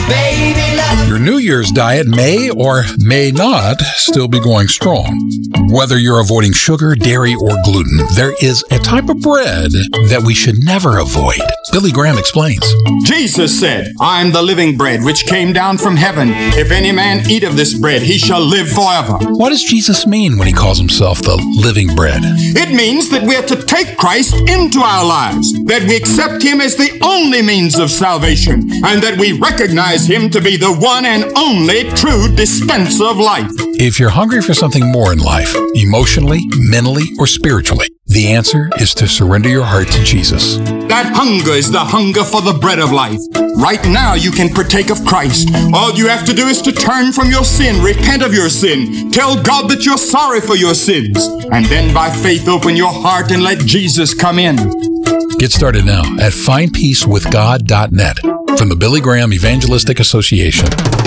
baby, love. Your New Year's diet may or may not still be going strong. Whether you're avoiding sugar, dairy, or gluten, there is a type of bread that we should never avoid. Billy Graham explains. Jesus said, I am the living bread which came down from heaven. If any man eat of this bread, he shall live forever. What does Jesus mean when he calls himself the living bread? It means that we are to take Christ into our lives, that we accept him as the only means of salvation, and that we recognize him to be the one and only true dispenser of life. If you're hungry for something more in life, emotionally, mentally, or spiritually, the answer is to surrender your heart to Jesus. That hunger is the hunger for the bread of life. Right now you can partake of Christ. All you have to do is to turn from your sin, repent of your sin, tell God that you're sorry for your sins, and then by faith open your heart and let Jesus come in. Get started now at findpeacewithgod.net from the Billy Graham Evangelistic Association.